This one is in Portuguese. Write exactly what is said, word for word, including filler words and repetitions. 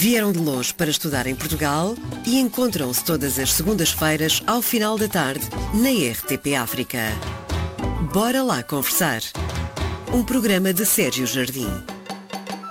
Vieram de longe para estudar em Portugal e encontram-se todas as segundas-feiras ao final da tarde na R T P África. Bora lá conversar. Um programa de Sérgio Jardim.